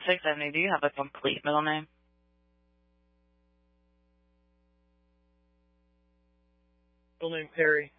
670, do you have a complete middle name? Middle name Perry.